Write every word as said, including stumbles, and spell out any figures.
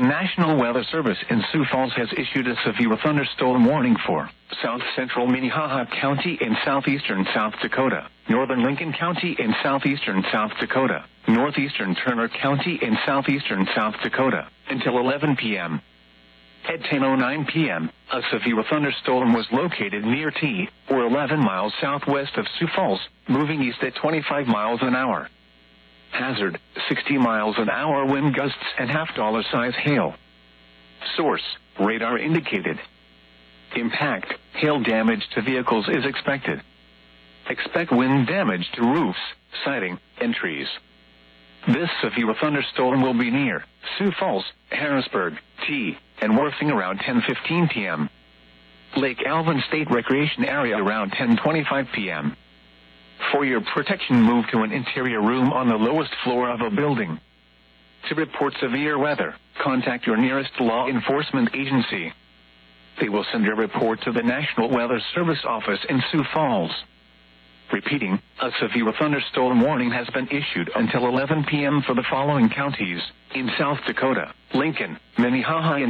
National Weather Service in Sioux Falls has issued a severe thunderstorm warning for south central Minnehaha County in southeastern South Dakota, northern Lincoln County in southeastern South Dakota, northeastern Turner County in southeastern South Dakota, until eleven p m At ten oh nine p m, a severe thunderstorm was located near T, or eleven miles southwest of Sioux Falls, moving east at twenty-five miles an hour. Hazard, sixty miles an hour wind gusts and half-dollar size hail. Source, radar indicated. Impact, hail damage to vehicles is expected. Expect wind damage to roofs, siding, and trees. This severe thunderstorm will be near Sioux Falls, Harrisburg, T, and Worthing around ten fifteen p m Lake Alvin State Recreation Area around ten twenty-five p m For your protection, move to an interior room on the lowest floor of a building. To report severe weather, contact your nearest law enforcement agency. They will send your report to the National Weather Service office in Sioux Falls. Repeating, a severe thunderstorm warning has been issued until eleven p m for the following counties in South Dakota: Lincoln, Minnehaha, and